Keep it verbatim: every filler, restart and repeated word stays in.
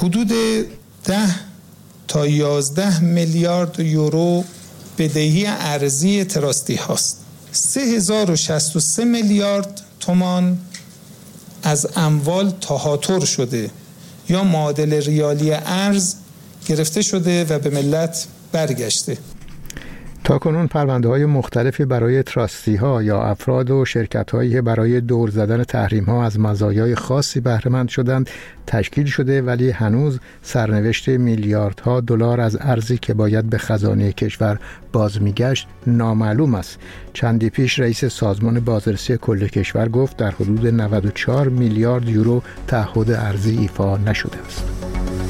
حدود ده تا یازده میلیارد یورو بدهی ارزی تراستی هاست. سه هزار و شصت و سه میلیارد تومان از اموال تهاتر شده یا معادل ریالی ارز گرفته شده و به ملت برگشته. تاکنون پرونده‌های مختلفی برای تراستی ها یا افراد و شرکت هایی که برای دور زدن تحریم ها از مزایای خاصی بهره مند شدند تشکیل شده، ولی هنوز سرنوشت میلیاردها دلار از ارزی که باید به خزانه کشور باز میگشت نامعلوم است. چندی پیش رئیس سازمان بازرسی کل کشور گفت در حدود نود و چهار میلیارد یورو تعهد ارزی ایفا نشده است.